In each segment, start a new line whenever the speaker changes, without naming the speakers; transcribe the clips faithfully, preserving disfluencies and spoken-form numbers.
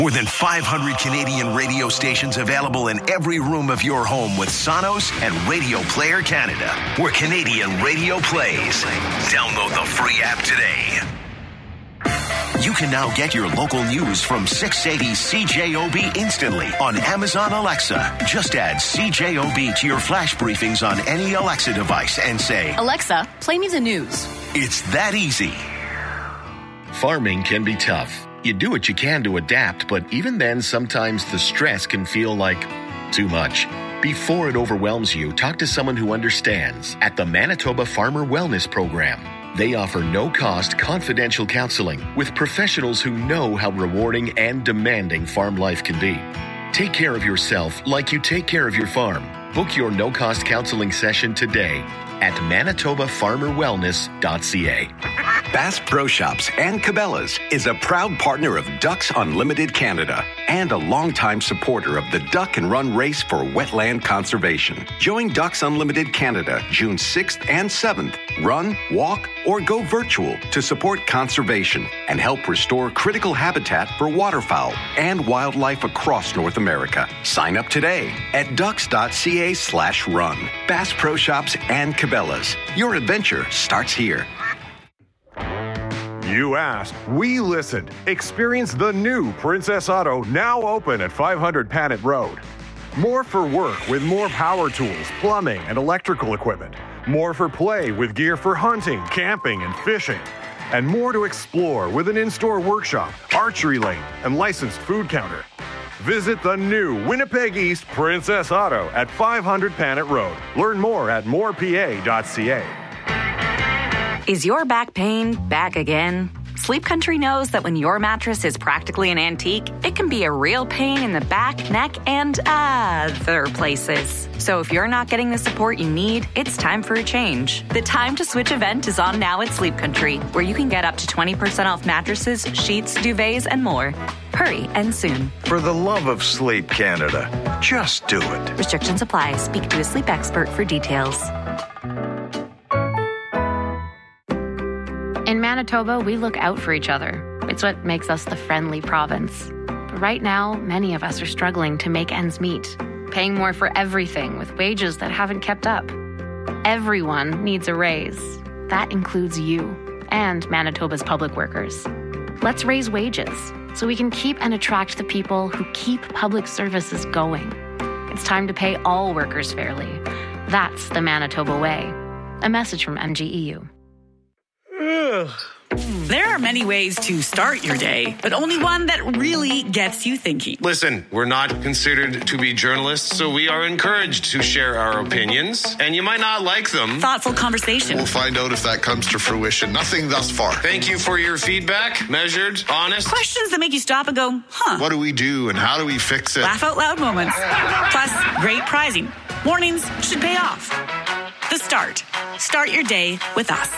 More than five hundred Canadian radio stations available in every room of your home with Sonos and Radio Player Canada, where Canadian radio plays. Download the free app today. You can now get your local news from six eighty C J O B instantly on Amazon Alexa. Just add C J O B to your flash briefings on any Alexa device and say,
Alexa, play me the news.
It's that easy.
Farming can be tough. You do what you can to adapt, but even then, sometimes the stress can feel like too much. Before it overwhelms you, talk to someone who understands at the Manitoba Farmer Wellness Program. They offer no-cost, confidential counseling with professionals who know how rewarding and demanding farm life can be. Take care of yourself like you take care of your farm. Book your no-cost counseling session today at manitoba farmer wellness dot c a.
Bass Pro Shops and Cabela's is a proud partner of Ducks Unlimited Canada and a longtime supporter of the Duck and Run Race for Wetland Conservation. Join Ducks Unlimited Canada June sixth and seventh. Run, walk, or go virtual to support conservation and help restore critical habitat for waterfowl and wildlife across North America. Sign up today at ducks dot c a slash run. Bass Pro Shops and Cabela's. Your adventure starts here.
You asked, we listened. Experience the new Princess Auto, now open at five hundred Panet Road. More for work with more power tools, plumbing, and electrical equipment. More for play with gear for hunting, camping, and fishing. And more to explore with an in-store workshop, archery lane, and licensed food counter. Visit the new Winnipeg East Princess Auto at five hundred Panet Road. Learn more at more p a dot c a.
Is your back pain back again? Sleep Country knows that when your mattress is practically an antique, it can be a real pain in the back, neck, and other places. So if you're not getting the support you need, it's time for a change. The Time to Switch event is on now at Sleep Country, where you can get up to twenty percent off mattresses, sheets, duvets, and more. Hurry and soon.
For the love of Sleep Canada, just do it.
Restrictions apply. Speak to a sleep expert for details.
In Manitoba, we look out for each other. It's what makes us the friendly province. But right now, many of us are struggling to make ends meet, paying more for everything with wages that haven't kept up. Everyone needs a raise. That includes you and Manitoba's public workers. Let's raise wages so we can keep and attract the people who keep public services going. It's time to pay all workers fairly. That's the Manitoba way. A message from M G E U.
There are many ways to start your day, but only one that really gets you thinking.
Listen, we're not considered to be journalists, so we are encouraged to share our opinions, and you might not like them.
Thoughtful conversation.
We'll find out if that comes to fruition. Nothing thus far.
Thank you for your feedback. Measured, honest.
Questions that make you stop and go, huh.
What do we do and how do we fix it?
Laugh out loud moments. Plus, great prizing. Mornings should pay off. The Start. Start your day with us.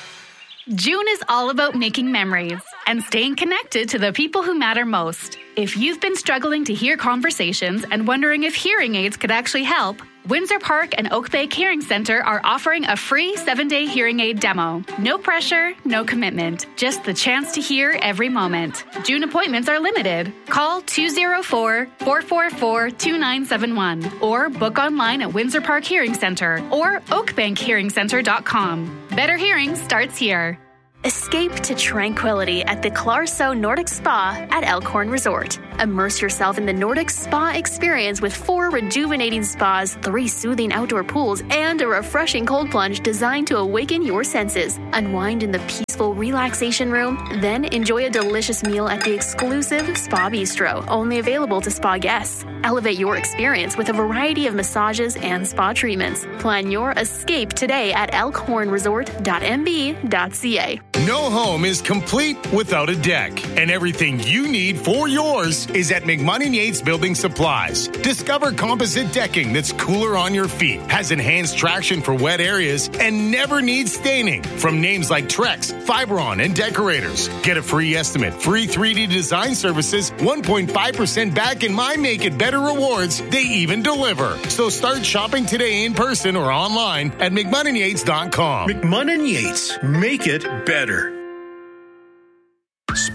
June is all about making memories and staying connected to the people who matter most. If you've been struggling to hear conversations and wondering if hearing aids could actually help, Windsor Park and Oak Bay Hearing Center are offering a free seven-day hearing aid demo. No pressure, no commitment, just the chance to hear every moment. June appointments are limited. Call two oh four, four four four, two nine seven one or book online at Windsor Park Hearing Center or oak bank hearing center dot com. Better hearing starts here.
Escape to tranquility at the Clarso Nordic Spa at Elkhorn Resort. Immerse yourself in the Nordic Spa experience with four rejuvenating spas, three soothing outdoor pools, and a refreshing cold plunge designed to awaken your senses. Unwind in the peaceful relaxation room, then enjoy a delicious meal at the exclusive Spa Bistro, only available to spa guests. Elevate your experience with a variety of massages and spa treatments. Plan your escape today at elkhorn resort dot m b dot c a.
No home is complete without a deck, and everything you need for yours is at McMunn and Yates Building Supplies. Discover composite decking that's cooler on your feet, has enhanced traction for wet areas, and never needs staining. From names like Trex, Fibron, and Decorators. Get a free estimate, free three D design services, one point five percent back in My Make It Better rewards. They even deliver. So start shopping today in person or online at mcmunn and yates dot com.
McMunn and Yates. Make it better.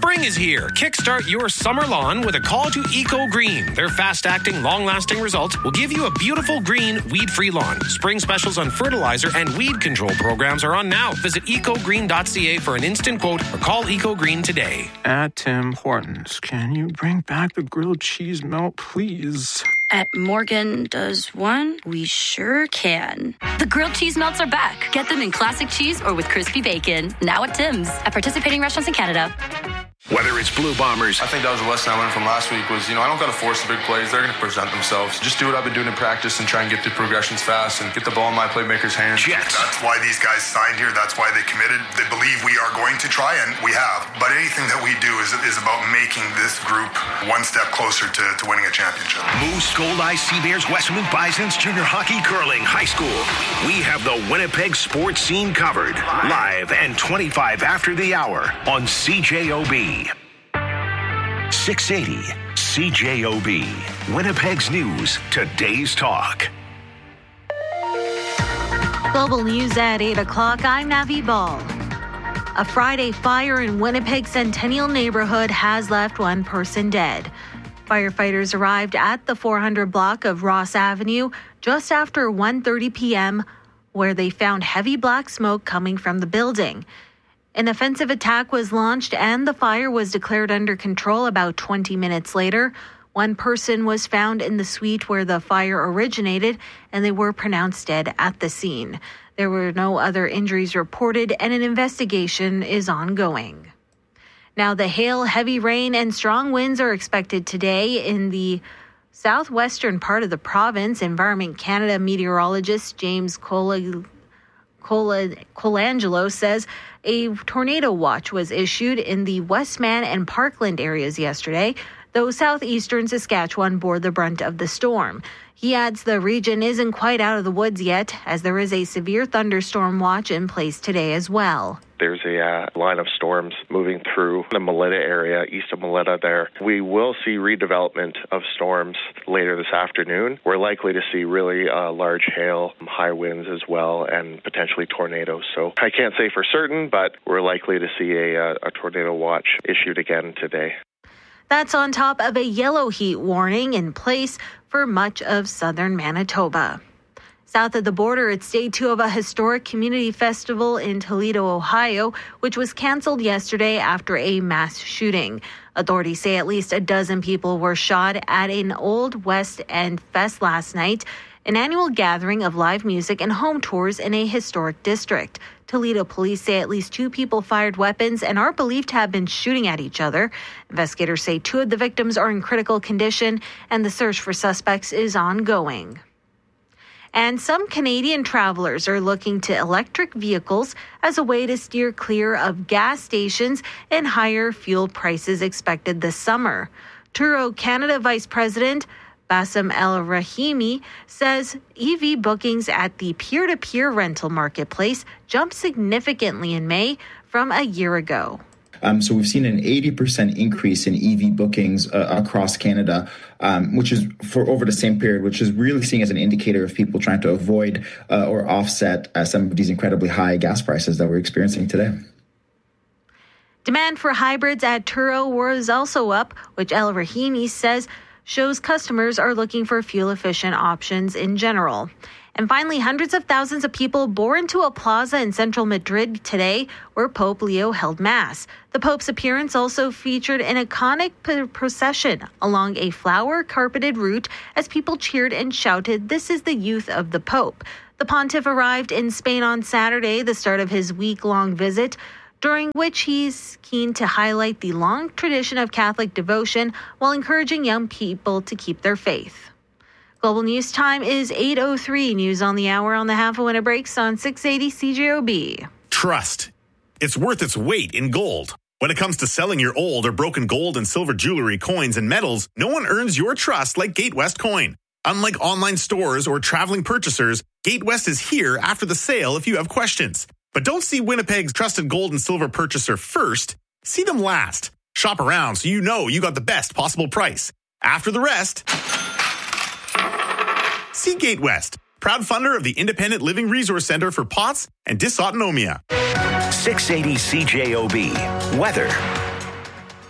Spring is here. Kickstart your summer lawn with a call to Eco Green. Their fast-acting, long-lasting results will give you a beautiful green, weed-free lawn. Spring specials on fertilizer and weed control programs are on now. Visit eco green dot c a for an instant quote or call Eco Green today.
At Tim Hortons, can you bring back the grilled cheese melt, please?
At Morgan Does One, we sure can. The grilled cheese melts are back. Get them in classic cheese or with crispy bacon. Now at Tim's. At participating restaurants in Canada.
Whether it's Blue Bombers.
I think that was a lesson I learned from last week was, you know, I don't got to force the big plays. They're going to present themselves. Just do what I've been doing in practice and try and get the progressions fast and get the ball in my playmakers' hands.
Jets.
That's why these guys signed here. That's why they committed. They believe we are going to try, and we have. But anything that we do is, is about making this group one step closer to, to winning a championship.
Moose, Gold Eye, Sea Bears, Westmount Bisons, Junior Hockey, Curling, High School. We have the Winnipeg sports scene covered. Live and twenty-five after the hour on C J O B. six eighty C J O B. Winnipeg's News, today's talk.
Global News at eight o'clock. I'm Navi Ball. A Friday fire in Winnipeg Centennial neighborhood has left one person dead. Firefighters arrived at the four hundred block of Ross Avenue just after one thirty p.m., where they found heavy black smoke coming from the building. An offensive attack was launched and the fire was declared under control about twenty minutes later. One person was found in the suite where the fire originated, and they were pronounced dead at the scene. There were no other injuries reported, and an investigation is ongoing. Now, the hail, heavy rain, and strong winds are expected today in the southwestern part of the province. Environment Canada meteorologist James Cola Colangelo says a tornado watch was issued in the Westman and Parkland areas yesterday, though southeastern Saskatchewan bore the brunt of the storm. He adds the region isn't quite out of the woods yet, as there is a severe thunderstorm watch in place today as well.
There's a uh, line of storms moving through the Melita area, east of Melita there. We will see redevelopment of storms later this afternoon. We're likely to see really uh, large hail, high winds as well, and potentially tornadoes. So I can't say for certain, but we're likely to see a, a tornado watch issued again today.
That's on top of a yellow heat warning in place for much of southern Manitoba. South of the border, it's day two of a historic community festival in Toledo, Ohio, which was canceled yesterday after a mass shooting. Authorities say at least a dozen people were shot at an Old West End Fest last night, an annual gathering of live music and home tours in a historic district. Toledo police say at least two people fired weapons and are believed to have been shooting at each other. Investigators say two of the victims are in critical condition, and the search for suspects is ongoing. And some Canadian travelers are looking to electric vehicles as a way to steer clear of gas stations and higher fuel prices expected this summer. Turo Canada Vice President Bassem El Rahimi says E V bookings at the peer-to-peer rental marketplace jumped significantly in May from a year ago.
Um, so we've seen an eighty percent increase in E V bookings uh, across Canada, um, which is for over the same period, which is really seen as an indicator of people trying to avoid uh, or offset uh, some of these incredibly high gas prices that we're experiencing today.
Demand for hybrids at Turo was also up, which El Rahimi says shows customers are looking for fuel-efficient options in general. And finally, hundreds of thousands of people bore into a plaza in central Madrid today where Pope Leo held Mass. The Pope's appearance also featured an iconic p- procession along a flower-carpeted route as people cheered and shouted, "This is the youth of the Pope." The pontiff arrived in Spain on Saturday, the start of his week-long visit, during which he's keen to highlight the long tradition of Catholic devotion while encouraging young people to keep their faith. Global News Time is eight oh three. News on the hour on the half of when it breaks on six eighty C J O B.
Trust. It's worth its weight in gold. When it comes to selling your old or broken gold and silver jewelry, coins, and metals, no one earns your trust like Gatewest Coin. Unlike online stores or traveling purchasers, Gatewest is here after the sale if you have questions. But don't see Winnipeg's trusted gold and silver purchaser first. See them last. Shop around so you know you got the best possible price. After the rest, see Gatewest, proud funder of the Independent Living Resource Center for P O T S and Dysautonomia.
six eighty C J O B. Weather.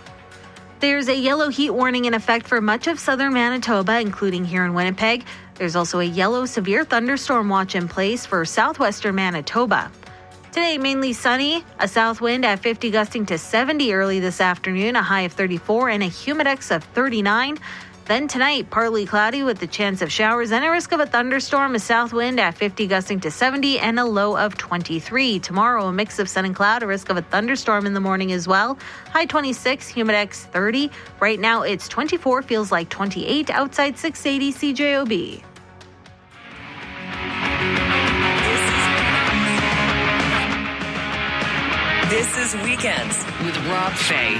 There's a yellow heat warning in effect for much of southern Manitoba, including here in Winnipeg. There's also a yellow severe thunderstorm watch in place for southwestern Manitoba. Today, mainly sunny, a south wind at fifty gusting to seventy early this afternoon, a high of thirty-four, and a humidex of thirty-nine. Then tonight, partly cloudy with the chance of showers and a risk of a thunderstorm, a south wind at fifty gusting to seventy, and a low of twenty-three. Tomorrow, a mix of sun and cloud, a risk of a thunderstorm in the morning as well. High twenty-six, humidex thirty. Right now, it's twenty-four, feels like twenty-eight, outside six eighty C J O B.
This is Weekends with Rob Fay.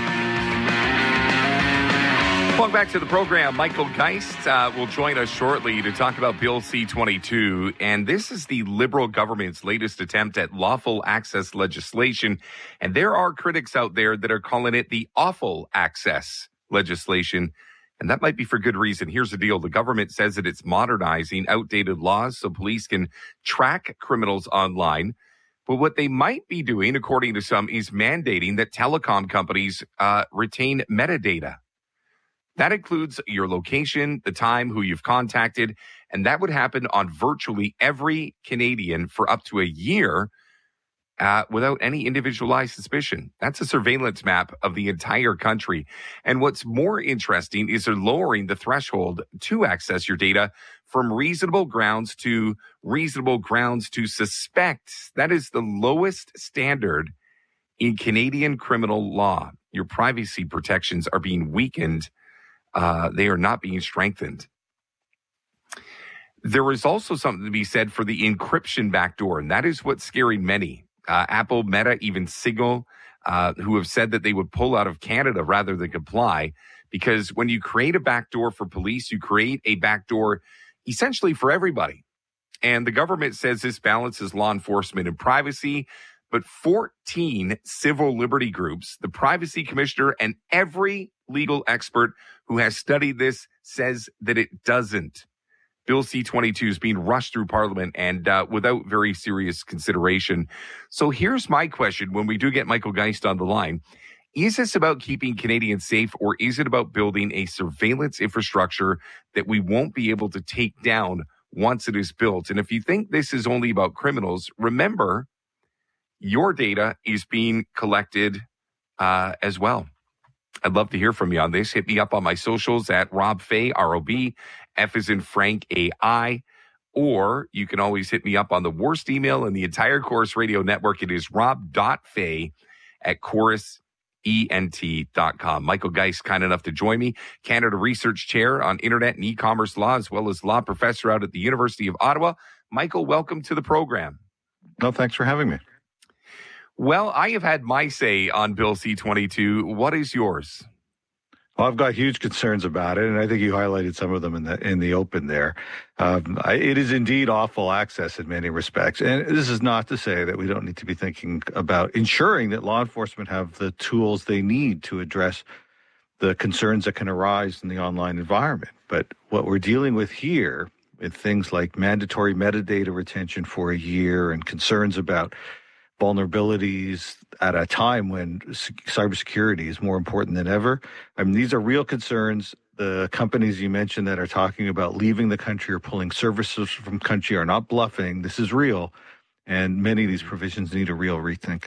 Welcome back to the program. Michael Geist uh, will join us shortly to talk about Bill C twenty-two. And this is the Liberal government's latest attempt at lawful access legislation. And there are critics out there that are calling it the awful access legislation. And that might be for good reason. Here's the deal. The government says that it's modernizing outdated laws so police can track criminals online. But what they might be doing, according to some, is mandating that telecom companies uh, retain metadata. That includes your location, the time, who you've contacted, and that would happen on virtually every Canadian for up to a year uh, without any individualized suspicion. That's a surveillance map of the entire country. And what's more interesting is they're lowering the threshold to access your data from reasonable grounds to reasonable grounds to suspect. That is the lowest standard in Canadian criminal law. Your privacy protections are being weakened. Uh, they are not being strengthened. There is also something to be said for the encryption backdoor, and that is what's scaring many. Uh, Apple, Meta, even Signal, uh, who have said that they would pull out of Canada rather than comply, because when you create a backdoor for police, you create a backdoor essentially for everybody. And the government says this balances law enforcement and privacy, but fourteen civil liberty groups, the privacy commissioner, and every legal expert who has studied this says that it doesn't. Bill C twenty-two is being rushed through Parliament and uh, without very serious consideration. So here's my question when we do get Michael Geist on the line. Is this about keeping Canadians safe, or is it about building a surveillance infrastructure that we won't be able to take down once it is built? And if you think this is only about criminals, remember, your data is being collected uh, as well. I'd love to hear from you on this. Hit me up on my socials at Rob Fay, R O B, F as in Frank, A I. Or you can always hit me up on the worst email in the entire Chorus Radio network. It is rob.fay at Chorus E N T dot com. Michael Geist, kind enough to join me, Canada Research Chair on Internet and E-commerce Law, as well as law professor out at the University of Ottawa. Michael, welcome to the program.
No, thanks for having me.
Well, I have had my say on Bill C twenty-two. What is yours?
Well, I've got huge concerns about it, and I think you highlighted some of them in the in the open there. Um, I, it is indeed awful access in many respects, and this is not to say that we don't need to be thinking about ensuring that law enforcement have the tools they need to address the concerns that can arise in the online environment. But what we're dealing with here, with things like mandatory metadata retention for a year and concerns about vulnerabilities at a time when cybersecurity is more important than ever. I mean, these are real concerns. The companies you mentioned that are talking about leaving the country or pulling services from country are not bluffing. This is real, and many of these provisions need a real rethink.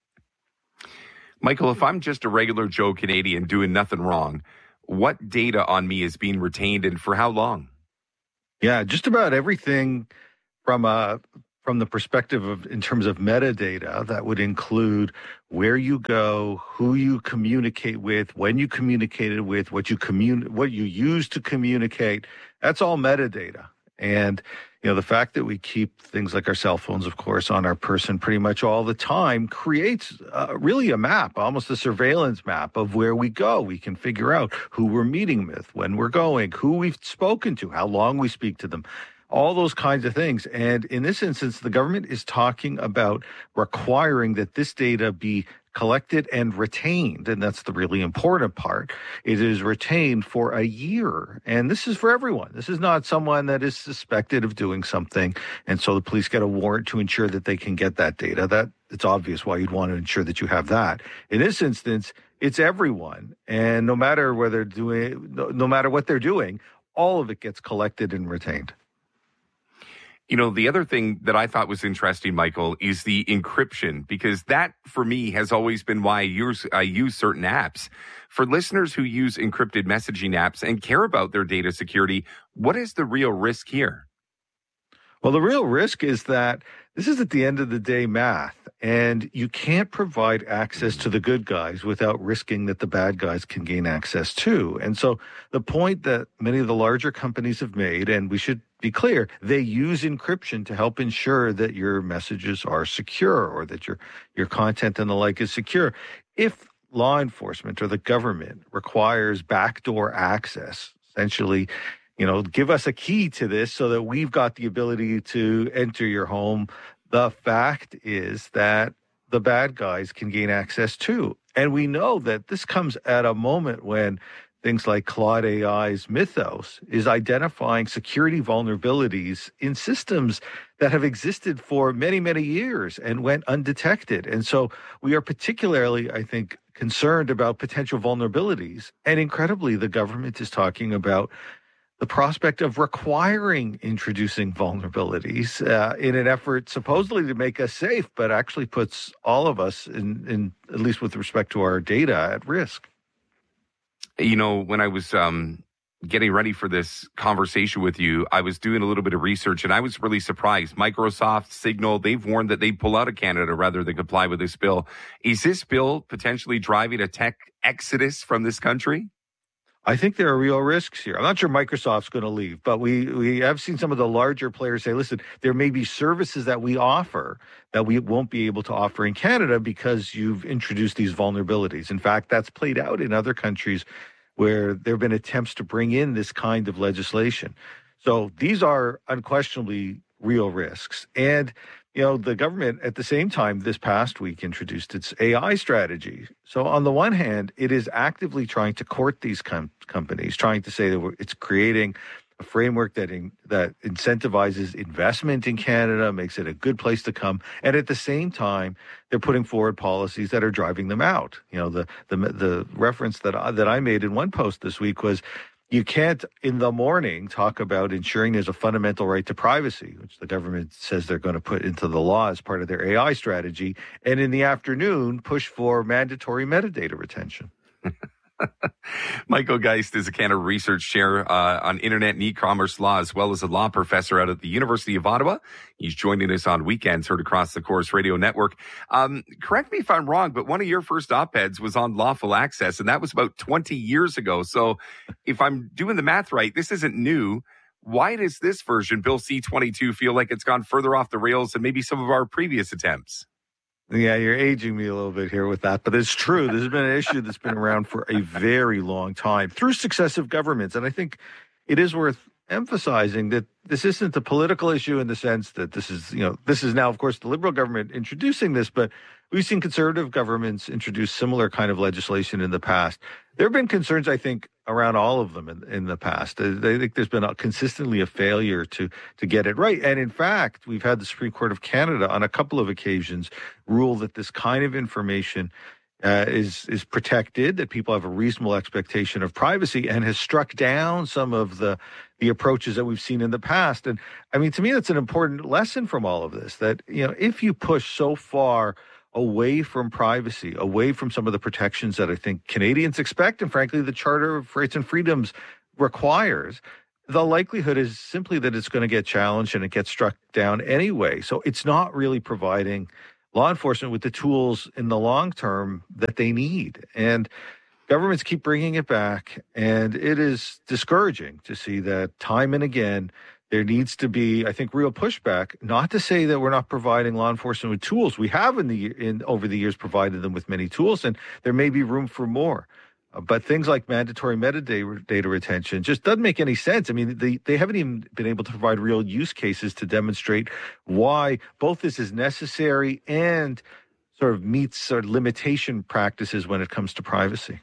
Michael, if I'm just a regular Joe Canadian doing nothing wrong, what data on me is being retained and for how long?
Yeah, just about everything from a From the perspective of, in terms of metadata, that would include where you go, who you communicate with, when you communicated with, what you commun- what you use to communicate. That's all metadata. And, you know, the fact that we keep things like our cell phones, of course, on our person pretty much all the time creates uh, really a map, almost a surveillance map of where we go. We can figure out who we're meeting with, when we're going, who we've spoken to, how long we speak to them. All those kinds of things. And in this instance, the government is talking about requiring that this data be collected and retained. And that's the really important part. It is retained for a year. And this is for everyone. This is not someone that is suspected of doing something. And so the police get a warrant to ensure that they can get that data. That it's obvious why you'd want to ensure that you have that. In this instance, it's everyone. And no matter whether doing, no, no matter what they're doing, all of it gets collected and retained.
You know, the other thing that I thought was interesting, Michael, is the encryption, because that, for me, has always been why I use, I use certain apps. For listeners who use encrypted messaging apps and care about their data security, what is the real risk here?
Well, the real risk is that this is, at the end of the day, math, and you can't provide access to the good guys without risking that the bad guys can gain access too. And so the point that many of the larger companies have made, and we should be clear, they use encryption to help ensure that your messages are secure or that your, your content and the like is secure. If law enforcement or the government requires backdoor access, essentially, you know, give us a key to this so that we've got the ability to enter your home. The fact is that the bad guys can gain access too. And we know that this comes at a moment when things like Claude A I's Mythos is identifying security vulnerabilities in systems that have existed for many, many years and went undetected. And so we are particularly, I think, concerned about potential vulnerabilities. And incredibly, the government is talking about the prospect of requiring introducing vulnerabilities uh, in an effort supposedly to make us safe, but actually puts all of us, in, in at least with respect to our data, at risk.
You know, when I was um, getting ready for this conversation with you, I was doing a little bit of research, and I was really surprised. Microsoft, Signal, they've warned that they'd pull out of Canada rather than comply with this bill. Is this bill potentially driving a tech exodus from this country?
I think there are real risks here. I'm not sure Microsoft's going to leave, but we, we have seen some of the larger players say, listen, there may be services that we offer that we won't be able to offer in Canada because you've introduced these vulnerabilities. In fact, that's played out in other countries where there have been attempts to bring in this kind of legislation. So these are unquestionably real risks. And you know, the government at the same time this past week introduced its A I strategy. So on the one hand, it is actively trying to court these com- companies, trying to say that it's creating a framework that in, that incentivizes investment in Canada, makes it a good place to come. And at the same time, they're putting forward policies that are driving them out. You know, the the, the reference that I, that I made in one post this week was, you can't, in the morning, talk about ensuring there's a fundamental right to privacy, which the government says they're going to put into the law as part of their A I strategy, and in the afternoon, push for mandatory metadata retention.
Michael Geist is a Canada Research Chair uh, on Internet and E-commerce law, as well as a law professor out at the University of Ottawa. He's joining us on weekends, heard across the Corus Radio Network. Um, correct me if I'm wrong, but one of your first op-eds was on lawful access, and that was about twenty years ago. So if I'm doing the math right, this isn't new. Why does this version, Bill C twenty-two, feel like it's gone further off the rails than maybe some of our previous attempts?
Yeah, you're aging me a little bit here with that, but it's true. This has been an issue that's been around for a very long time through successive governments. And I think it is worth emphasizing that this isn't a political issue in the sense that this is, you know, this is now, of course, the Liberal government introducing this, but we've seen conservative governments introduce similar kind of legislation in the past. There have been concerns, I think, around all of them in, in the past. I think there's been a, consistently a failure to to get it right. And in fact, we've had the Supreme Court of Canada on a couple of occasions rule that this kind of information uh, is is protected, that people have a reasonable expectation of privacy, and has struck down some of the the approaches that we've seen in the past. And I mean, to me, that's an important lesson from all of this, that, you know, if you push so far away from privacy, away from some of the protections that I think Canadians expect, and frankly, the Charter of Rights and Freedoms requires, the likelihood is simply that it's going to get challenged and it gets struck down anyway. So it's not really providing law enforcement with the tools in the long term that they need. And governments keep bringing it back, and it is discouraging to see that time and again, there needs to be, I think, real pushback. Not to say that we're not providing law enforcement with tools. We have in the in over the years provided them with many tools, and there may be room for more. Uh, but things like mandatory metadata data retention just doesn't make any sense. I mean, they, they haven't even been able to provide real use cases to demonstrate why both this is necessary and sort of meets sort of limitation practices when it comes to privacy.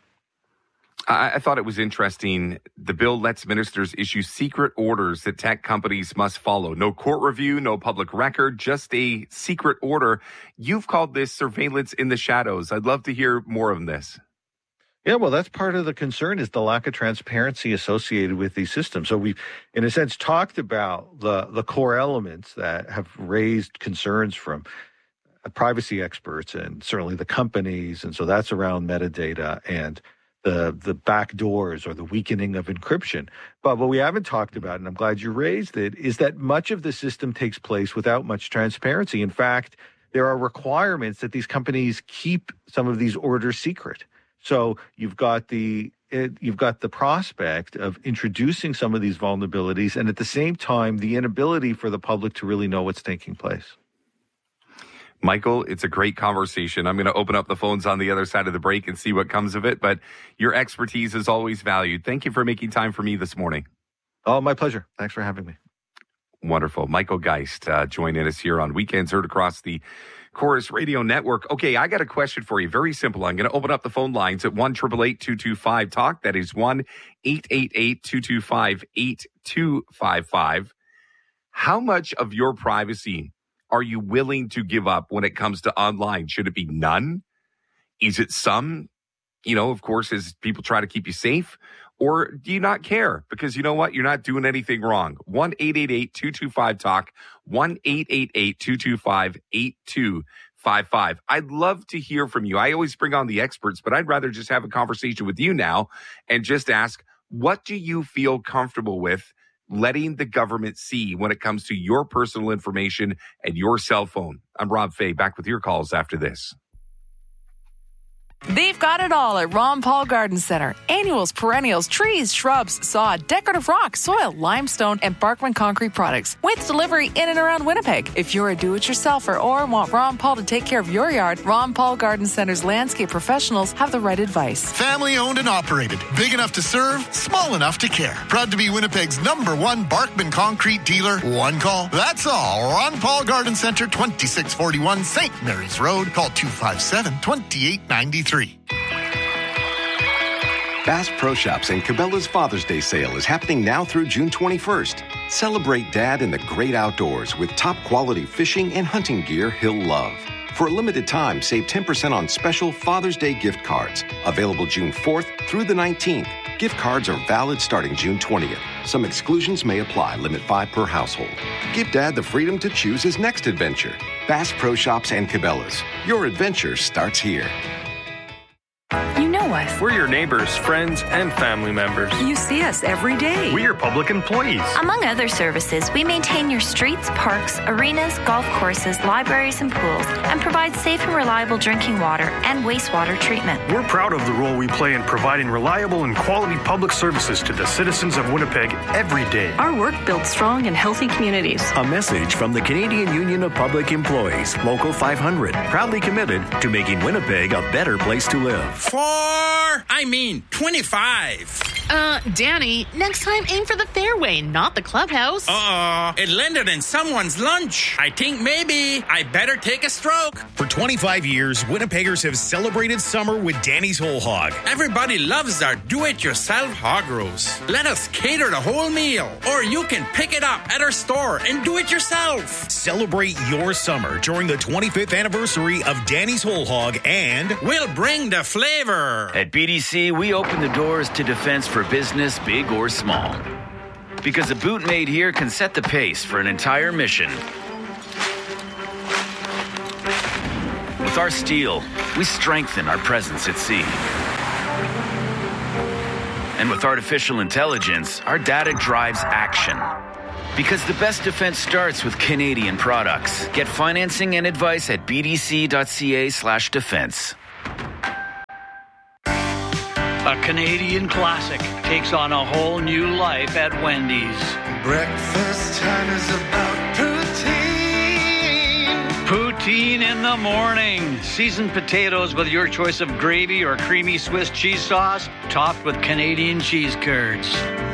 I, I thought it was interesting. The bill lets ministers issue secret orders that tech companies must follow. No court review, no public record, just a secret order. You've called this surveillance in the shadows. I'd love to hear more on this.
Yeah, well, that's part of the concern is the lack of transparency associated with these systems. So we've, in a sense, talked about the, the core elements that have raised concerns from privacy experts and certainly the companies. And so that's around metadata and the the back doors or the weakening of encryption. But what we haven't talked about, and I'm glad you raised it, is that much of the system takes place without much transparency. In fact, there are requirements that these companies keep some of these orders secret. So you've got the it, you've got the prospect of introducing some of these vulnerabilities, and at the same time, the inability for the public to really know what's taking place.
Michael, it's a great conversation. I'm going to open up the phones on the other side of the break and see what comes of it. But your expertise is always valued. Thank you for making time for me this morning.
Oh, my pleasure. Thanks for having me.
Wonderful. Michael Geist uh, joining us here on Weekends Heard across the Chorus Radio Network. Okay, I got a question for you. Very simple. I'm going to open up the phone lines at one eight eight eight, two two five, talk. That is one eight eight eight, two two five, eight two five five. How much of your privacy are you willing to give up when it comes to online? Should it be none? Is it some? You know, of course, as people try to keep you safe. Or do you not care? Because you know what? You're not doing anything wrong. one eight eight eight, two two five, talk. one eight eight eight, two two five, eight two five five. I'd love to hear from you. I always bring on the experts, but I'd rather just have a conversation with you now and just ask, what do you feel comfortable with letting the government see when it comes to your personal information and your cell phone? I'm Rob Fay, back with your calls after this.
They've got it all at Ron Paul Garden Center. Annuals, perennials, trees, shrubs, sod, decorative rock, soil, limestone, and Barkman concrete products with delivery in and around Winnipeg. If you're a do-it-yourselfer or want Ron Paul to take care of your yard, Ron Paul Garden Center's landscape professionals have the right advice.
Family owned and operated. Big enough to serve, small enough to care. Proud to be Winnipeg's number one Barkman concrete dealer. One call. That's all. Ron Paul Garden Center, twenty-six forty-one Saint Mary's Road. Call two five seven, two eight nine three.
Bass Pro Shops and Cabela's Father's Day sale is happening now through June twenty-first. Celebrate Dad in the great outdoors with top quality fishing and hunting gear he'll love. For a limited time, save ten percent on special Father's Day gift cards. Available June fourth through the nineteenth. Gift cards are valid starting June twentieth. Some exclusions may apply. Limit five per household. Give Dad the freedom to choose his next adventure. Bass Pro Shops and Cabela's. Your adventure starts here.
You know us.
We're your neighbors, friends, and family members.
You see us every day.
We are public employees.
Among other services, we maintain your streets, parks, arenas, golf courses, libraries, and pools, and provide safe and reliable drinking water and wastewater treatment.
We're proud of the role we play in providing reliable and quality public services to the citizens of Winnipeg every day.
Our work builds strong and healthy communities.
A message from the Canadian Union of Public Employees, Local five hundred, proudly committed to making Winnipeg a better place to live.
Four, I mean twenty-five.
Uh, Danny, next time aim for the fairway, not the clubhouse.
Uh-oh, it landed in someone's lunch. I think maybe I better take a stroke.
For twenty-five years, Winnipeggers have celebrated summer with Danny's Whole Hog.
Everybody loves our do-it-yourself hog roast. Let us cater the whole meal, or you can pick it up at our store and do it yourself.
Celebrate your summer during the twenty-fifth anniversary of Danny's Whole Hog, and
we'll bring the flavor.
At B D C, we open the doors to defense for business, big or small. Because a boot made here can set the pace for an entire mission. With our steel, we strengthen our presence at sea. And with artificial intelligence, our data drives action. Because the best defense starts with Canadian products. Get financing and advice at bdc.ca slash defense.
A Canadian classic takes on a whole new life at Wendy's.
Breakfast time is about poutine.
Poutine in the morning. Seasoned potatoes with your choice of gravy or creamy Swiss cheese sauce, topped with Canadian cheese curds.